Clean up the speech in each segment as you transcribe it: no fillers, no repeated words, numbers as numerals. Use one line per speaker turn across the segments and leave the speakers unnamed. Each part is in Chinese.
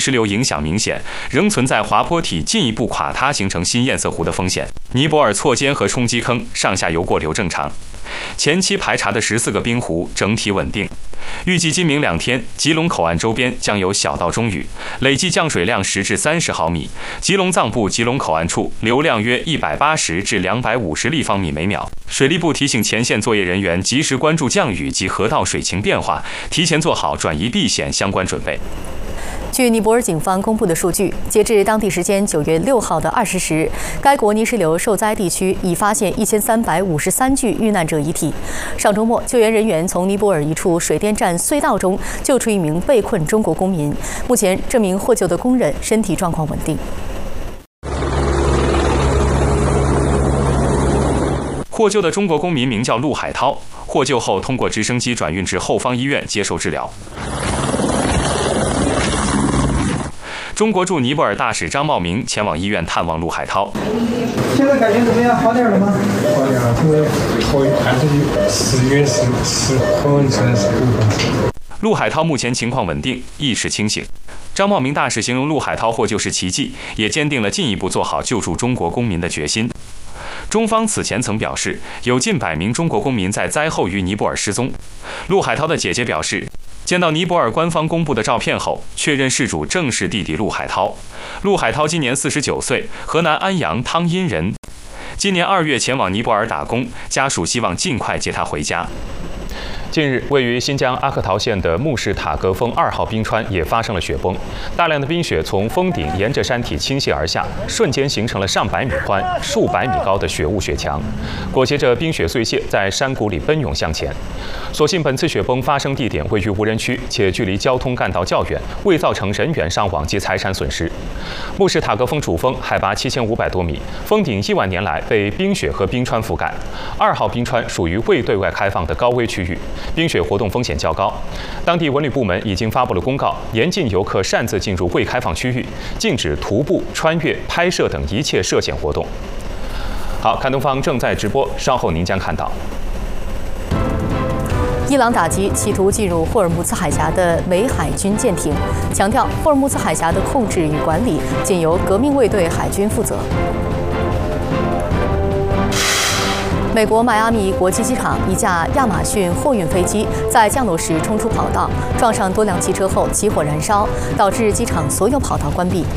石流影响明显，仍存在滑坡体进一步垮塌形成新堰塞湖的风险。尼泊尔错尖和冲击坑上下游过流正常。前期排查的14个冰湖整体稳定。预计今明2天，吉隆口岸周边将有小到中雨，累计降水量10至30毫米。吉隆藏部吉隆口岸处流量约180至250立方米每秒。水利部提醒前线作业人员及时关注降雨及河道水情变化，提前做好转移避险相关准备。
据尼泊尔警方公布的数据，截至当地时间9月6号的20时，该国泥石流受灾地区已发现1353具遇难者遗体。上周末，救援人员从尼泊尔一处水电站隧道中救出一名被困中国公民。目前，这名获救的工人身体状况稳定。
获救的中国公民名叫陆海涛，获救后通过直升机转运至后方医院接受治疗。中国驻尼泊尔大使张茂明前往医院探望陆海涛。
现在感觉怎么样？好点了吗？
好点了，还是4月10号才是
陆海涛目前情况稳定，意识清醒。张茂明大使形容陆海涛获救是奇迹，也坚定了进一步做好救助中国公民的决心。中方此前曾表示，有近100名中国公民在灾后于尼泊尔失踪。陆海涛的姐姐表示，见到尼泊尔官方公布的照片后，确认事主正是弟弟陆海涛。陆海涛今年49岁，河南安阳汤阴人。今年2月前往尼泊尔打工，家属希望尽快接他回家。近日，位于新疆阿克陶县的木氏塔格峰2号冰川也发生了雪崩，大量的冰雪从峰顶沿着山体倾泻而下，瞬间形成了上百米宽、数百米高的雪雾雪墙，裹挟着冰雪碎屑在山谷里奔涌向前。所幸本次雪崩发生地点位于无人区，且距离交通干道较远，未造成人员伤亡及财产损失。木氏塔格峰主峰海拔7500多米，峰顶1万年来被冰雪和冰川覆盖。2号冰川属于未对外开放的高危区域。冰雪活动风险较高，当地文旅部门已经发布了公告，严禁游客擅自进入未开放区域，禁止徒步、穿越、拍摄等一切涉险活动。好，看东方正在直播，稍后您将看到。
伊朗打击企图进入霍尔木兹海峡的美海军舰艇，强调霍尔木兹海峡的控制与管理仅由革命卫队海军负责。美国迈阿密国际机场一架亚马逊货运飞机在降落时冲出跑道，撞上多辆汽车后起火燃烧，导致机场所有跑道关闭。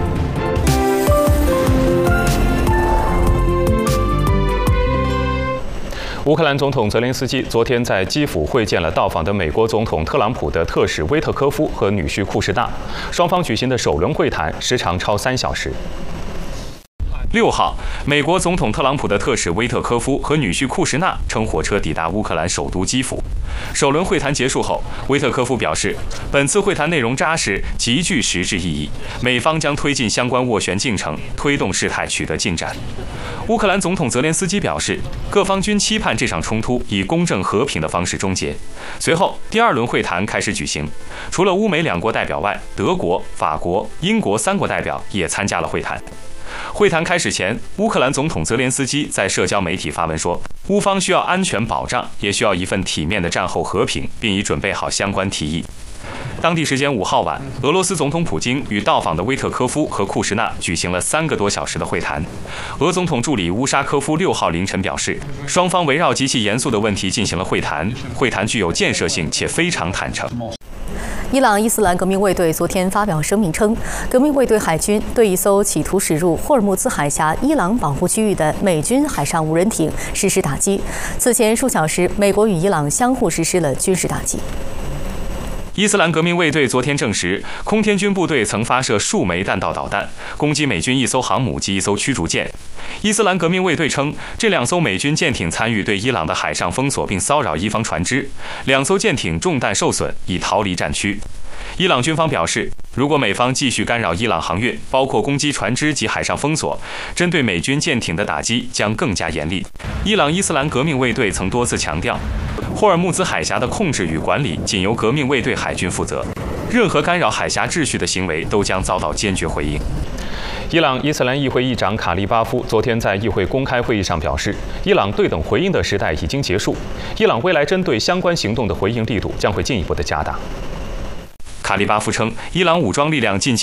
乌克兰总统泽连斯基昨天在基辅会见了到访的美国总统特朗普的特使威特科夫和女婿库什纳，双方举行的首轮会谈时长超3小时。6号，美国总统特朗普的特使威特科夫和女婿库什纳乘火车抵达乌克兰首都基辅。首轮会谈结束后，威特科夫表示，本次会谈内容扎实，极具实质意义，美方将推进相关斡旋进程，推动事态取得进展。乌克兰总统泽连斯基表示，各方均期盼这场冲突以公正和平的方式终结。随后，第2轮会谈开始举行，除了乌美2国代表外，德国、法国、英国3国代表也参加了会谈。会谈开始前，乌克兰总统泽连斯基在社交媒体发文说，乌方需要安全保障，也需要一份体面的战后和平，并已准备好相关提议。当地时间5号晚，俄罗斯总统普京与到访的威特科夫和库什纳举行了3个多小时的会谈。俄总统助理乌沙科夫6号凌晨表示，双方围绕极其严肃的问题进行了会谈，会谈具有建设性且非常坦诚。
伊朗伊斯兰革命卫队昨天发表声明称，革命卫队海军对一艘企图驶入霍尔木兹海峡伊朗保护区域的美军海上无人艇实施打击。此前数小时，美国与伊朗相互实施了军事打击。
伊斯兰革命卫队昨天证实，空天军部队曾发射数枚弹道导弹，攻击美军1艘航母及1艘驱逐舰。伊斯兰革命卫队称，这2艘美军舰艇参与对伊朗的海上封锁并骚扰伊方船只，2艘舰艇中弹受损，已逃离战区。伊朗军方表示，如果美方继续干扰伊朗航运，包括攻击船只及海上封锁，针对美军舰艇的打击将更加严厉。伊朗伊斯兰革命卫队曾多次强调，霍尔木兹海峡的控制与管理仅由革命卫队海军负责，任何干扰海峡秩序的行为都将遭到坚决回应。伊朗伊斯兰议会议长卡利巴夫昨天在议会公开会议上表示，伊朗对等回应的时代已经结束，伊朗未来针对相关行动的回应力度将会进一步的加大。卡利巴夫称，伊朗武装力量近期